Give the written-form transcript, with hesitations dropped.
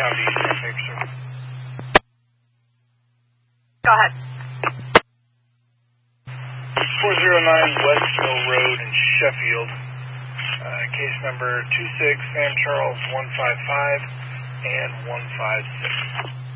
Southeast Paper Service. Go ahead. 409 West Mill Road in Sheffield. Case number 26 Sam Charles 155 and 156.